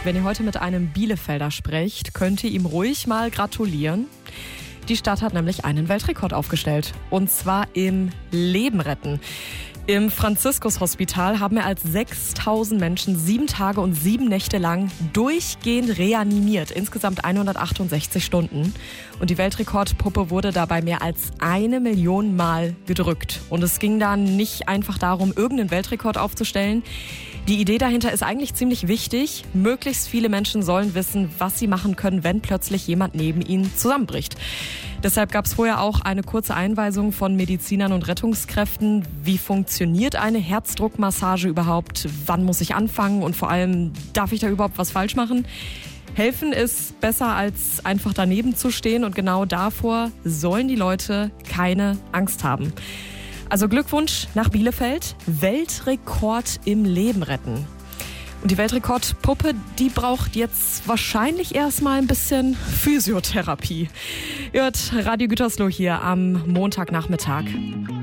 wenn ihr heute mit einem Bielefelder sprecht, könnt ihr ihm ruhig mal gratulieren. Die Stadt hat nämlich einen Weltrekord aufgestellt. Und zwar im Leben retten. Im Franziskus-Hospital haben mehr als 6.000 Menschen 7 Tage und 7 Nächte lang durchgehend reanimiert. Insgesamt 168 Stunden. Und die Weltrekordpuppe wurde dabei mehr als 1 Million Mal gedrückt. Und es ging dann nicht einfach darum, irgendeinen Weltrekord aufzustellen. Die Idee dahinter ist eigentlich ziemlich wichtig. Möglichst viele Menschen sollen wissen, was sie machen können, wenn plötzlich jemand neben ihnen zusammenbricht. Deshalb gab es vorher auch eine kurze Einweisung von Medizinern und Rettungskräften. Wie funktioniert eine Herzdruckmassage überhaupt? Wann muss ich anfangen? Und vor allem, darf ich da überhaupt was falsch machen? Helfen ist besser, als einfach daneben zu stehen. Und genau davor sollen die Leute keine Angst haben. Also Glückwunsch nach Bielefeld. Weltrekord im Leben retten. Und die Weltrekordpuppe, die braucht jetzt wahrscheinlich erstmal ein bisschen Physiotherapie. Ihr hört Radio Gütersloh hier am Montagnachmittag.